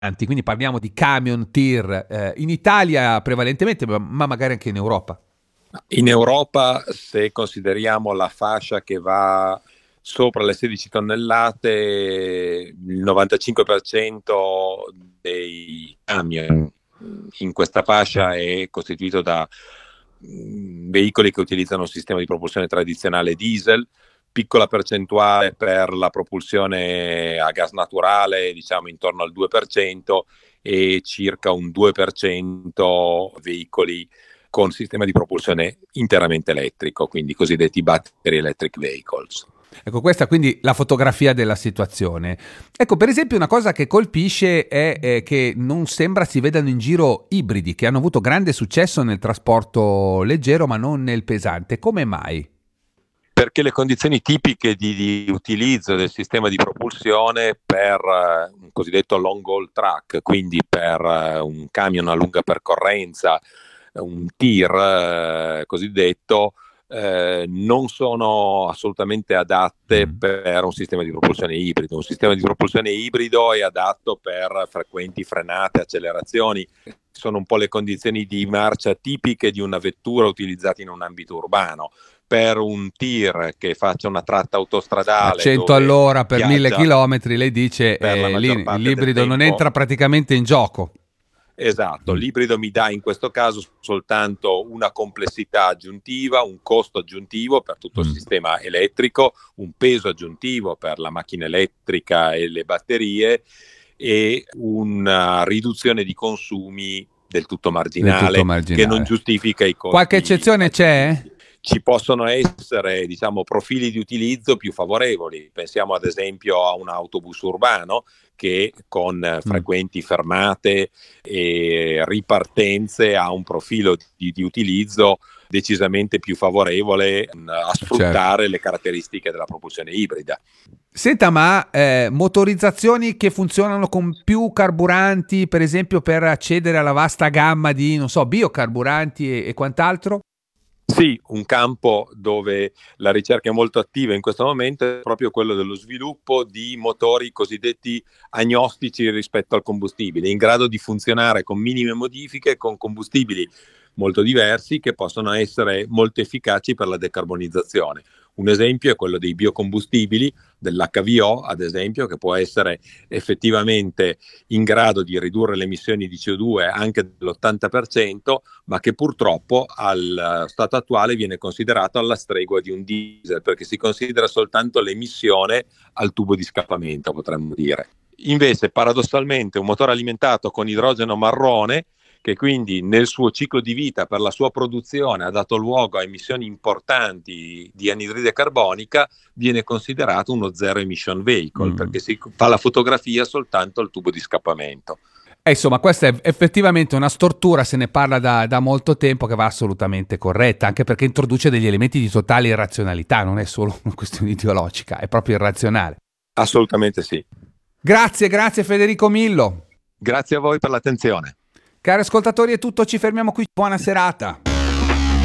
quindi parliamo di camion, tir, in Italia prevalentemente, ma magari anche in Europa. In Europa, se consideriamo la fascia che va sopra le 16 tonnellate, il 95% dei camion in questa fascia è costituito da veicoli che utilizzano un sistema di propulsione tradizionale diesel, piccola percentuale per la propulsione a gas naturale, diciamo intorno al 2%, e circa un 2% veicoli con sistema di propulsione interamente elettrico, quindi cosiddetti battery electric vehicles. Ecco, questa quindi la fotografia della situazione. Ecco, per esempio una cosa che colpisce è che non sembra si vedano in giro ibridi che hanno avuto grande successo nel trasporto leggero ma non nel pesante. Come mai? Perché le condizioni tipiche di utilizzo del sistema di propulsione per un cosiddetto long haul truck, quindi per un camion a lunga percorrenza, un tir cosiddetto, non sono assolutamente adatte per un sistema di propulsione ibrido. Un sistema di propulsione ibrido è adatto per frequenti frenate, accelerazioni. Sono un po' le condizioni di marcia tipiche di una vettura utilizzata in un ambito urbano. Per un tir che faccia una tratta A autostradale 100 dove all'ora per 1000 viaggia chilometri, lei dice per la maggior parte del l'ibrido non tempo. entra praticamente in gioco. Esatto, l'ibrido mi dà in questo caso soltanto una complessità aggiuntiva, un costo aggiuntivo per tutto il sistema elettrico, un peso aggiuntivo per la macchina elettrica e le batterie e una riduzione di consumi del tutto marginale, che non giustifica i costi. Qualche eccezione c'è? Ci possono essere, diciamo, profili di utilizzo più favorevoli. Pensiamo ad esempio a un autobus urbano che con frequenti fermate e ripartenze ha un profilo di utilizzo decisamente più favorevole a sfruttare le caratteristiche della propulsione ibrida. Senta, ma motorizzazioni che funzionano con più carburanti, per esempio per accedere alla vasta gamma di, non so, biocarburanti e quant'altro? Sì, un campo dove la ricerca è molto attiva in questo momento è proprio quello dello sviluppo di motori cosiddetti agnostici rispetto al combustibile, in grado di funzionare con minime modifiche con combustibili molto diversi che possono essere molto efficaci per la decarbonizzazione. Un esempio è quello dei biocombustibili, dell'HVO ad esempio, che può essere effettivamente in grado di ridurre le emissioni di CO2 anche dell'80%, ma che purtroppo al stato attuale viene considerato alla stregua di un diesel, perché si considera soltanto l'emissione al tubo di scappamento, potremmo dire. Invece, paradossalmente, un motore alimentato con idrogeno marrone, che quindi nel suo ciclo di vita per la sua produzione ha dato luogo a emissioni importanti di anidride carbonica, viene considerato uno zero emission vehicle, perché si fa la fotografia soltanto al tubo di scappamento. Insomma, questa è effettivamente una stortura, se ne parla da molto tempo, che va assolutamente corretta, anche perché introduce degli elementi di totale irrazionalità, non è solo una questione ideologica, è proprio irrazionale. Assolutamente sì. Grazie Federico Millo. Grazie a voi per l'attenzione. Cari ascoltatori, è tutto, ci fermiamo qui. Buona serata.